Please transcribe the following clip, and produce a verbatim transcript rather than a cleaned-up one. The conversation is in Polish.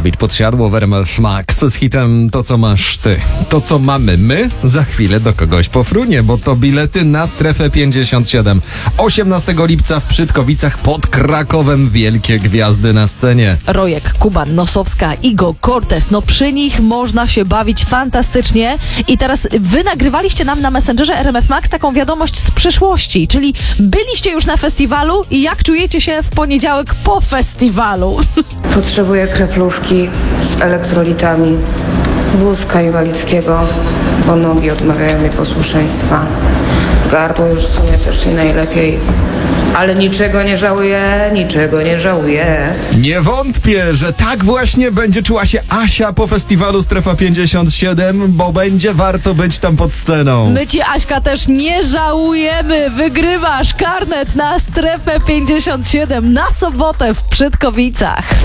Dawid Podsiadło w R M F Max z hitem To co masz ty. To co mamy my za chwilę do kogoś pofrunie, bo to bilety na Strefę pięćdziesiąt siedem. osiemnastego lipca w Przytkowicach pod Krakowem wielkie gwiazdy na scenie. Rojek, Kuban, Nosowska, Igo, Cortez, no przy nich można się bawić fantastycznie. I teraz wy nagrywaliście nam na Messengerze R M F Max taką wiadomość z przyszłości, czyli byliście już na festiwalu i jak czujecie się w poniedziałek po festiwalu? Potrzebuję kreplówki z elektrolitami, wózka inwalidzkiego, bo nogi odmawiają mi posłuszeństwa. Gardło już w sumie też nie najlepiej, ale niczego nie żałuję, niczego nie żałuję. Nie wątpię, że tak właśnie będzie czuła się Asia po festiwalu Strefa pięćdziesiąt siedem, bo będzie warto być tam pod sceną. My ci, Aśka, też nie żałujemy. Wygrywasz karnet na Strefę pięćdziesiąt siedem na sobotę w Przytkowicach.